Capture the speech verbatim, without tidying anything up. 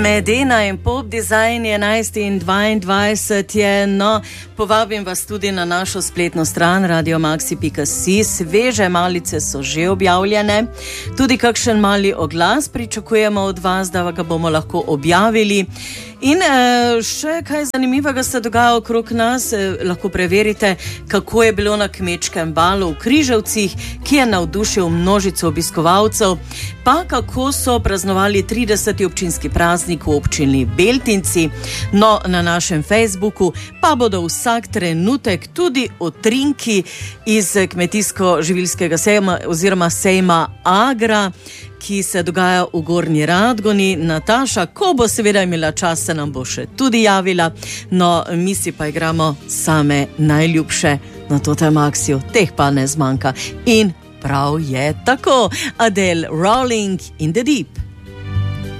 Medena in pop design enajst in dvaindvajset je, no, povabim vas tudi na našo spletno stran radio maxi pika si. Sveže malice so že objavljene, tudi kakšen mali oglas pričakujemo od vas, da ga bomo lahko objavili. In eh, še kaj zanimivega se dogaja okrog nas, eh, lahko preverite, kako je bilo na kmečkem balu v Križevcih, ki je navdušil množico obiskovalcev, pa kako so praznovali trideseti občinski praznik v občini Beltinci. No, na našem Facebooku pa bodo vsak trenutek tudi utrinki iz kmetijsko-živilskega sejma oziroma sejma Agra, ki se dogaja v Gornji Radgoni. Nataša, ko bo seveda imela čas, se nam bo še tudi javila. No, mi si pa igramo same najljubše na totem Maxiju, teh pa ne zmanjka. In prav je tako. Adele, Rolling in the Deep.